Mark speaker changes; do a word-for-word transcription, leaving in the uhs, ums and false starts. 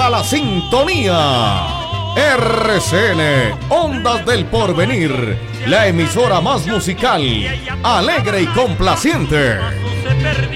Speaker 1: viva la sintonía. R C N, Ondas del Porvenir, la emisora más musical, alegre y complaciente.